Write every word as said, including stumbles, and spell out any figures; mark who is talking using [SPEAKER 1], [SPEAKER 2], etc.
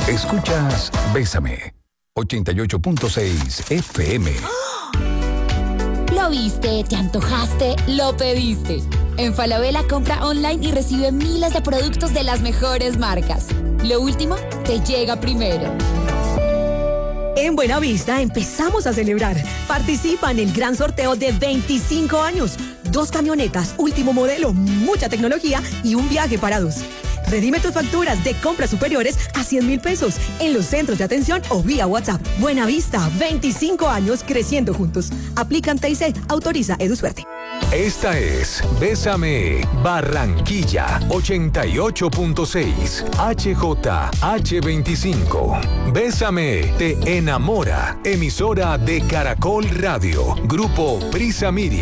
[SPEAKER 1] Escuchas Bésame, ochenta y ocho punto seis F M.
[SPEAKER 2] Lo viste, te antojaste, lo pediste. En Falabella compra online y recibe miles de productos de las mejores marcas. Lo último te llega primero.
[SPEAKER 3] En Buenavista empezamos a celebrar. Participa en el gran sorteo de veinticinco años. Dos camionetas, último modelo, mucha tecnología y un viaje para dos. Redime tus facturas de compras superiores a cien mil pesos en los centros de atención o vía WhatsApp. Buenavista, veinticinco años creciendo juntos. Aplican T I C, autoriza EduSuerte.
[SPEAKER 4] Esta es Bésame Barranquilla ochenta y ocho punto seis H J H veinticinco. Bésame te enamora. Emisora de Caracol Radio. Grupo Prisa Media.